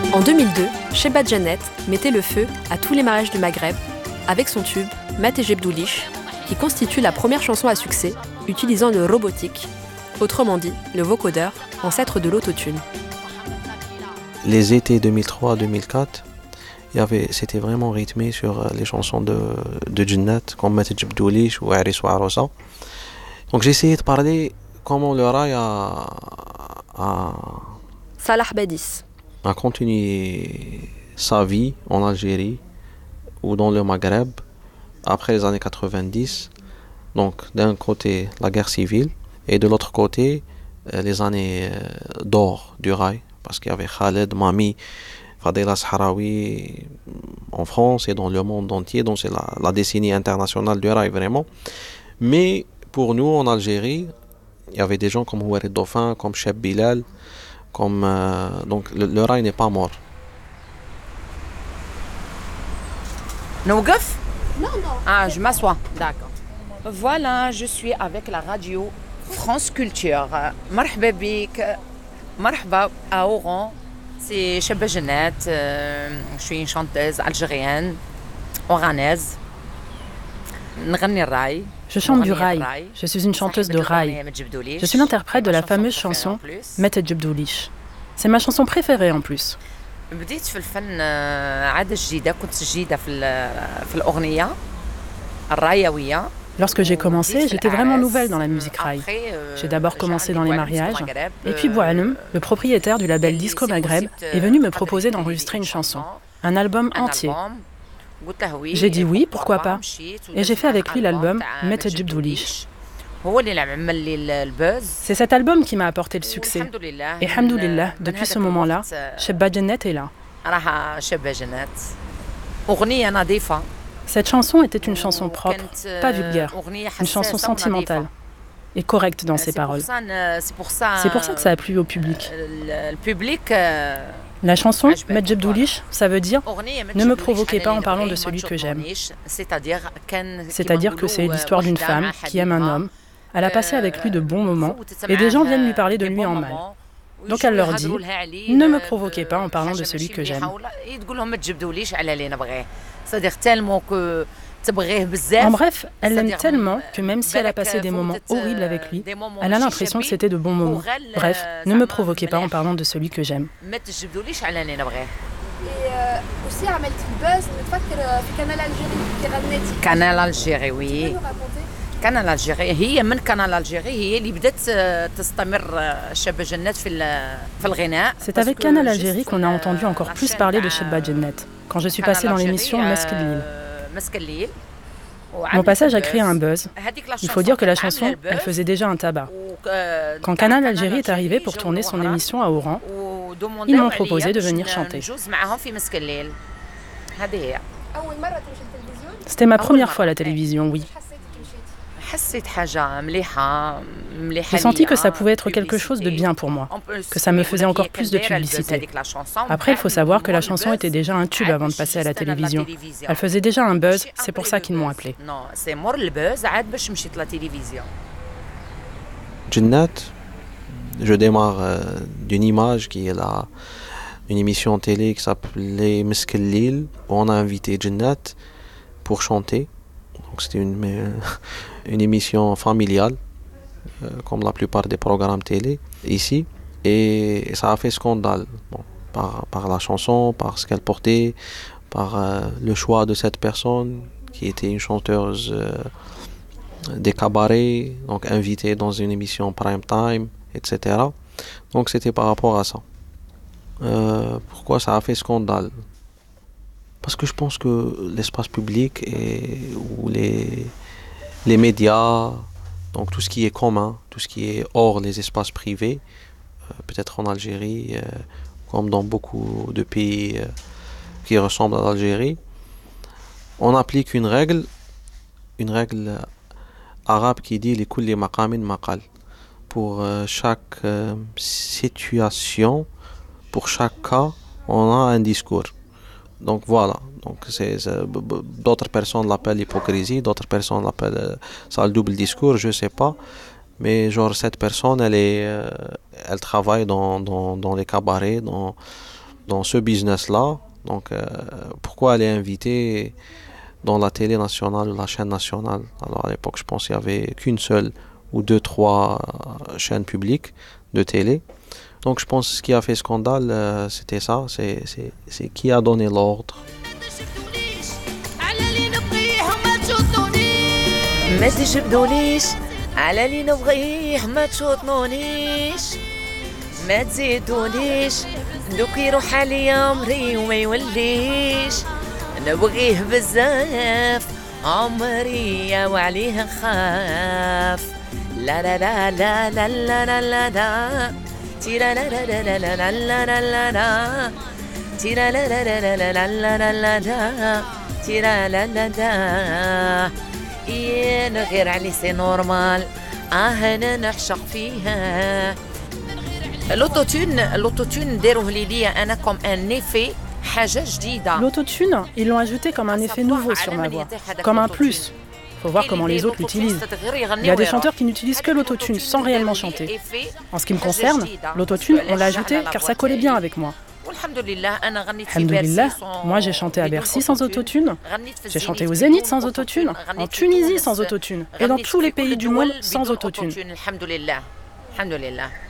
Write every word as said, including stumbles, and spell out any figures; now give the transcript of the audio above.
En deux mille deux, Chebba Djenet mettait le feu à tous les mariages du Maghreb avec son tube Mat et Jebdoulich, qui constitue la première chanson à succès utilisant le robotique, autrement dit le vocodeur, ancêtre de l'autotune. Les étés deux mille trois deux mille quatre, il y avait, c'était vraiment rythmé sur les chansons de, de Djenet, comme Mat et Jebdoulich ou Aris ou Arosa. Donc j'ai essayé de parler comment le rail a, a, Salah Badis. a continué sa vie en Algérie ou dans le Maghreb après les années quatre-vingt-dix. Donc d'un côté la guerre civile et de l'autre côté les années d'or du rail, parce qu'il y avait Khaled, Mami, Fadela Sahraoui en France et dans le monde entier. Donc c'est la, la décennie internationale du rail vraiment. Mais pour nous en Algérie, il y avait des gens comme Houari Dauphin, comme Cheb Bilal, comme euh, donc le, le rail n'est pas mort. Nougaf? Non, non. Ah, je m'assois. D'accord. Voilà, je suis avec la radio France Culture. Marhaba bik, marhaba à Oran. C'est Chebba Djenet. Euh, je suis une chanteuse algérienne, oranaise. نغني الراي. Je chante du rail. Je suis une chanteuse de rail. Je suis l'interprète de la fameuse chanson Mat et Jebdoulich. C'est ma chanson préférée en plus. بديت في الفن عادة جديدة، كنت جديدة في في الأغنية الرايوية. Lorsque j'ai commencé, j'étais vraiment nouvelle dans la musique rail. J'ai d'abord commencé dans les mariages, et puis Boualem, le propriétaire du label Disco Maghreb, est venu me proposer d'enregistrer une chanson, un album entier. J'ai dit oui, pourquoi pas, et j'ai fait avec lui l'album Mat et Jebdoulich. C'est cet album qui m'a apporté le succès. Et hamdoulillah, depuis ce moment-là, Chebba Djenet est là. Cette chanson était une chanson propre, pas vulgaire, une chanson sentimentale et correcte dans ses paroles. C'est pour ça que ça a plu au public. La chanson Mat Jebdoulich, ça veut dire « Ne me provoquez pas en parlant de celui que j'aime ». C'est-à-dire que c'est l'histoire d'une femme qui aime un homme. Elle a passé avec lui de bons moments et des gens viennent lui parler de lui en mal. Donc elle leur dit « Ne me provoquez pas en parlant de celui que j'aime ». En bref, elle l'aime tellement que même si elle a passé des moments horribles avec lui, elle a l'impression que c'était de bons moments. Bref, ne me provoquez pas en parlant de celui que j'aime. Et aussi عملتي الباز نتفكر في كانال الجيري اللي غنيتي. كانال الجيري وي. كانال الجيري هي من كانال الجيري هي اللي بدات تستمر شبا جنات في في الغناء. C'est avec Canal Algérie qu'on a entendu encore plus parler de Chebba Djenet quand je suis passée dans l'émission Meskelil. Mon passage a créé un buzz. Il faut dire que la chanson, elle faisait déjà un tabac. Quand Canal Algérie est arrivé pour tourner son émission à Oran, ils m'ont proposé de venir chanter. C'était ma première fois à la télévision, oui. J'ai senti que ça pouvait être quelque chose de bien pour moi, que ça me faisait encore plus de publicité. Après, il faut savoir que la chanson était déjà un tube avant de passer à la télévision. Elle faisait déjà un buzz, c'est pour ça qu'ils m'ont appelée. Djenet, je démarre euh, d'une image qui est là, une émission télé qui s'appelait Meskelil, où on a invité Djenet pour chanter. Donc c'était une, euh, une émission familiale, euh, comme la plupart des programmes télé ici, et ça a fait scandale, bon, par, par la chanson, par ce qu'elle portait, par euh, le choix de cette personne qui était une chanteuse euh, des cabarets, donc invitée dans une émission prime time, et cetera. Donc c'était par rapport à ça. Euh, pourquoi ça a fait scandale? Parce que je pense que l'espace public et, ou les, les médias, donc tout ce qui est commun, tout ce qui est hors les espaces privés, euh, peut-être en Algérie, euh, comme dans beaucoup de pays euh, qui ressemblent à l'Algérie, on applique une règle, une règle arabe qui dit « li kulli maqamin maqal ». Pour euh, chaque euh, situation, pour chaque cas, on a un discours. Donc voilà, donc c'est, c'est, d'autres personnes l'appellent hypocrisie, d'autres personnes l'appellent euh, ça le double discours, je sais pas. Mais genre cette personne, elle est, euh, elle travaille dans, dans, dans les cabarets, dans, dans ce business-là. Donc, euh, pourquoi aller inviter dans la télé nationale ou la chaîne nationale? Alors, à l'époque, je pense qu'il n'y avait qu'une seule ou deux, trois chaînes publiques de télé. Donc, je pense que ce qui a fait scandale, euh, c'était ça. C'est, c'est, c'est qui a donné l'ordre. ما تجبدونيش على اللي نبغيه ما تشوطنونيش ما تزيدونيش دوك يروح عليا عمري وما يوليش نبغيه بزاف عمري وعليه نخاف لا لا لا لا لا لا لا لا تيرا لا لا لا لا لا لا لا لا تيرا لا لا لا لا لا لا لا لا تيرا لا لا لا إيه غير علي سي نورمال اه انا نعشق فيها الاوتوتون الاوتوتون داروه لي ليا انا كوم ان ايفي حاجه جديده. L'autotune, ils l'ont ajouté comme un effet nouveau sur ma voix, comme un plus. Faut voir comment les autres l'utilisent. Il y a des chanteurs qui n'utilisent que l'autotune sans réellement chanter. En ce qui me concerne, l'autotune, on l'a ajouté car ça collait bien avec moi. Alhamdoulilah, moi j'ai chanté à Bercy sans autotune, j'ai chanté au Zénith sans autotune, en Tunisie sans autotune, et dans tous les pays du monde sans autotune. Alhamdoulilah.